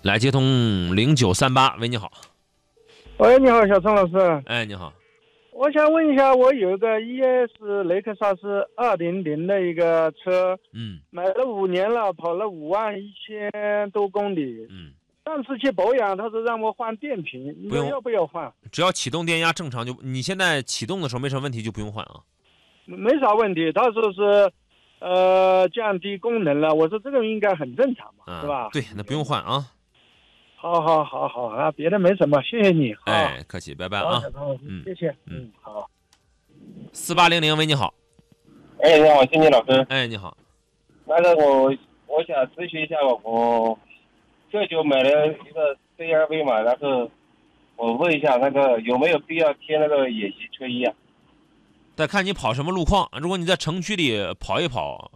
来接通0938，喂，你好。 喂，你好，小陈老师。 哎，你好。 我想问一下，我有个 ES 雷克萨斯200的一个车，买了5年了，跑了51000多公里。上次去保养，他说让我换电瓶，你说要不要换？ 只要启动电压正常就，你现在启动的时候没什么问题就不用换啊。 没啥问题，他说是降低功能了，我说这个应该很正常嘛，是吧？ 对，那不用换啊。 好啊，别的没什么，谢谢你。 哎，客气，拜拜啊。 谢谢。好。 4800，喂，你好。 哎，你好，经理老师。 哎，你好。 那个我想咨询一下，我这就买了一个 CRV 嘛，然后我问一下那个有没有必要贴那个野鸡车衣啊？ 得看你跑什么路况，如果你在城区里跑一跑，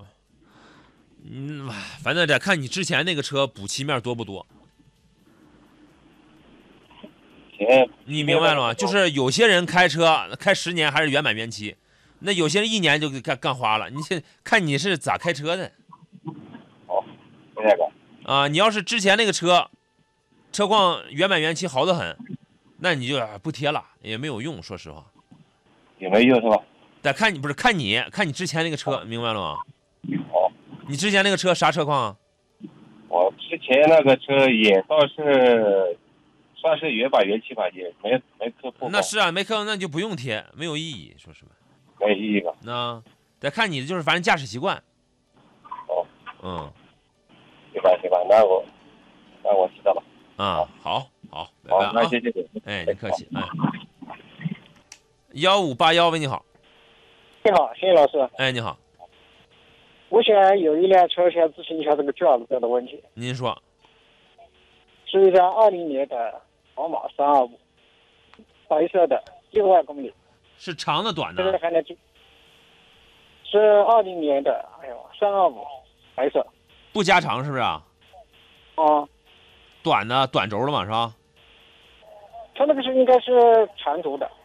反正得看你之前那个车补漆面多不多。你明白了吗？就是有些人开车开10年还是原版原漆，那有些人1年就干花了。你看你是咋开车的？ 那个啊，你要是之前那个车况原版原漆好得很，那你就不贴了，也没有用。说实话， 也没用是吧？ 得看你看你之前那个车，明白了吗？你之前那个车啥车况啊？ 我之前那个车也算是原版原漆吧，也没磕破。 那是啊，没磕，那就不用贴，没有意义。说实话， 没有意义吧？ 那得看你的，就是反正驾驶习惯。 行吧，那我知道了。 好，拜拜啊。 那谢谢你。 哎，您客气。1581，喂，你好。 你好，谢谢老师。 哎，你好。 我想有一辆车，想咨询一下这个价格的问题。 您说。 是一辆20年的宝马325，白色的，6万公里。 是长的短的？ 这个还能是20年的，325，白色。 不加长是不是啊？短的短轴的嘛是吧？ 它那个是应该是长轴的。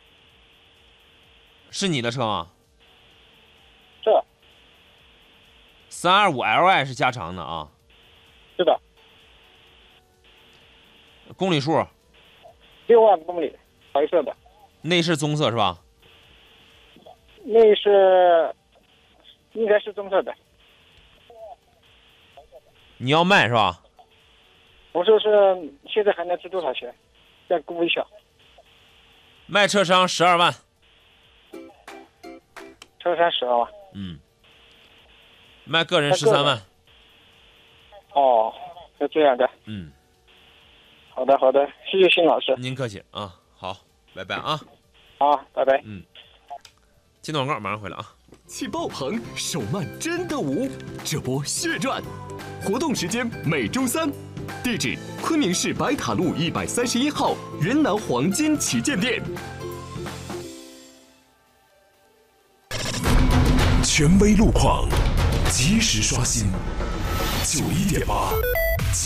是你的车吗？ 是。 325Li 是加长的啊。 是的。 公里数 ？6万公里，白色的。 内饰棕色是吧？ 内饰应该是棕色的。 你要卖是吧？ 我说是现在还能值多少钱？再估一下。 卖车商12万。 车商12万。 卖个人13万。 是这样的。好的，谢谢辛老师。 您客气啊，好，拜拜啊。 好，拜拜。 接广告，马上回来啊。 气爆棚，手慢真的无，这波血赚。活动时间每周3，地址昆明市白塔路131号云南黄金旗舰店。 权威路况，及时刷新，91.8。